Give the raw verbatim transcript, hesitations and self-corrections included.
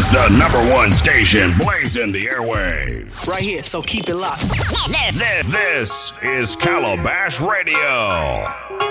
is the number one station blazing the airwaves. Right here, so keep it locked. This is Calabash Radio.